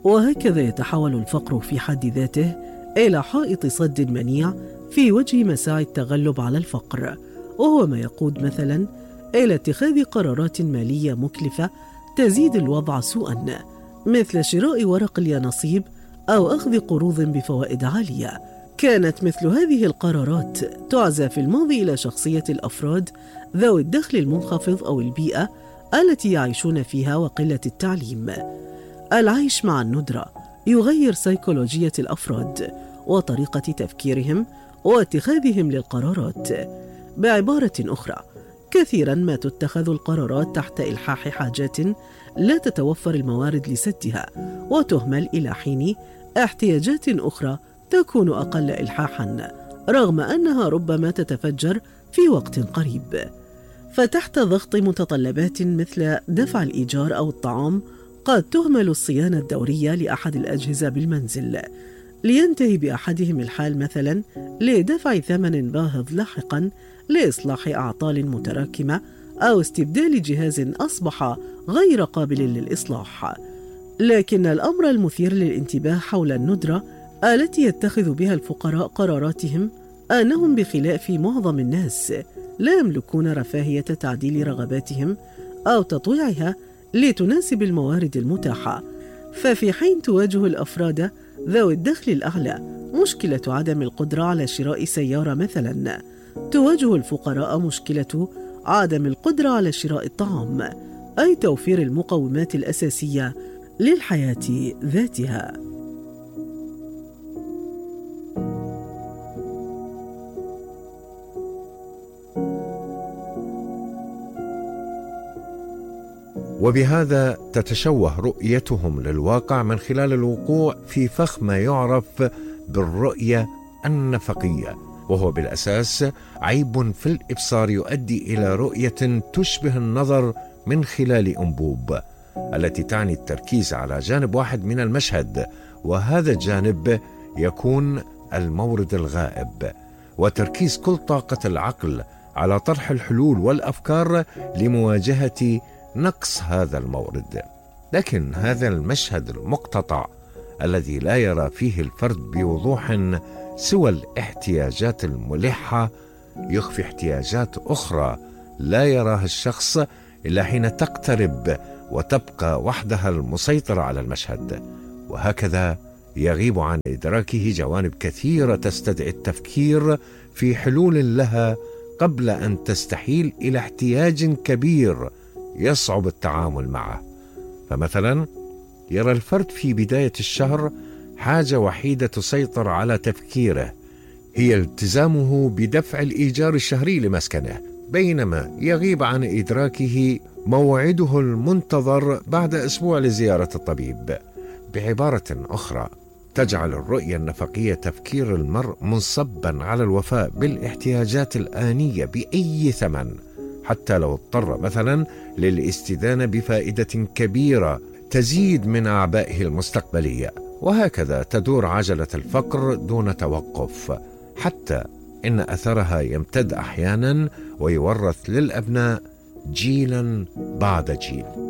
وهكذا يتحول الفقر في حد ذاته إلى حائط صد منيع في وجه مساعي التغلب على الفقر، وهو ما يقود مثلا إلى اتخاذ قرارات مالية مكلفة تزيد الوضع سوءا، مثل شراء ورق اليانصيب أو أخذ قروض بفوائد عالية. كانت مثل هذه القرارات تعزى في الماضي إلى شخصية الأفراد ذوي الدخل المنخفض أو البيئة التي يعيشون فيها وقلة التعليم. العيش مع الندرة يغير سيكولوجية الأفراد وطريقة تفكيرهم واتخاذهم للقرارات. بعبارة أخرى، كثيرا ما تتخذ القرارات تحت إلحاح حاجات لا تتوفر الموارد لسدها، وتهمل إلى حين احتياجات أخرى تكون أقل إلحاحا رغم أنها ربما تتفجر في وقت قريب. فتحت ضغط متطلبات مثل دفع الإيجار أو الطعام قد تهمل الصيانة الدورية لأحد الأجهزة بالمنزل، لينتهي بأحدهم الحال مثلا لدفع ثمن باهظ لاحقا لإصلاح أعطال متراكمة أو استبدال جهاز أصبح غير قابل للإصلاح. لكن الأمر المثير للانتباه حول الندرة التي يتخذ بها الفقراء قراراتهم أنهم بخلاف معظم الناس لا يملكون رفاهية تعديل رغباتهم أو تطويعها لتناسب الموارد المتاحة. ففي حين تواجه الأفراد ذوي الدخل الأعلى مشكلة عدم القدرة على شراء سيارة مثلا، تواجه الفقراء مشكلة عدم القدرة على شراء الطعام، أي توفير المقومات الأساسية للحياة ذاتها. وبهذا تتشوه رؤيتهم للواقع من خلال الوقوع في فخ ما يعرف بالرؤية النفقية، وهو بالأساس عيب في الإبصار يؤدي إلى رؤية تشبه النظر من خلال أنبوب، التي تعني التركيز على جانب واحد من المشهد، وهذا الجانب يكون المورد الغائب، وتركيز كل طاقة العقل على طرح الحلول والأفكار لمواجهة نقص هذا المورد. لكن هذا المشهد المقتطع الذي لا يرى فيه الفرد بوضوح سوى الاحتياجات الملحة يخفي احتياجات أخرى لا يراها الشخص إلا حين تقترب وتبقى وحدها المسيطرة على المشهد، وهكذا يغيب عن إدراكه جوانب كثيرة تستدعي التفكير في حلول لها قبل أن تستحيل إلى احتياج كبير يصعب التعامل معه. فمثلا يرى الفرد في بداية الشهر حاجة وحيدة تسيطر على تفكيره، هي التزامه بدفع الإيجار الشهري لمسكنه، بينما يغيب عن إدراكه موعده المنتظر بعد أسبوع لزيارة الطبيب. بعبارة أخرى، تجعل الرؤية النفقية تفكير المرء منصبا على الوفاء بالاحتياجات الآنية بأي ثمن، حتى لو اضطر مثلا للاستدانة بفائدة كبيرة تزيد من أعبائه المستقبلية. وهكذا تدور عجلة الفقر دون توقف، حتى إن أثرها يمتد أحيانا ويورث للأبناء جيلا بعد جيل.